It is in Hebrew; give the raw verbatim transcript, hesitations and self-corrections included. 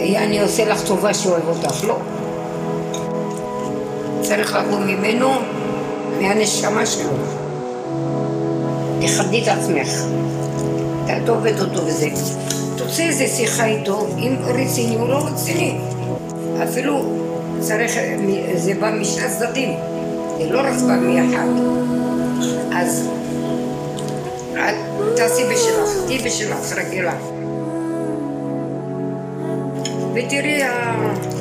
אני עושה לך טובה שאוהב אותך, לא. צריך לבוא ממנו, מהנשמה שלו. תחדי את עצמך, תעטובת אותו וזה. תוצא איזה שיחה איתו, אם רציני או לא רציני. אפילו צריך, זה בא משני הצדדים, זה לא רק בא מאחד. אז תעשי בשלך, תהי בשלך, רגילה. ותראי